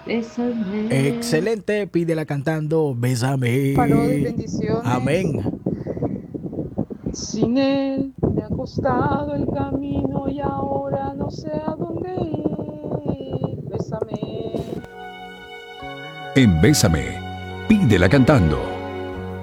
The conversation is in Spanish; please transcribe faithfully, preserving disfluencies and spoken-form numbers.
Bésame. Excelente, pídela cantando, Saludos y bésame. bendiciones. Amén. Sin él me ha costado el camino y ahora no sé a dónde ir. Bésame. En Bésame, pídela cantando.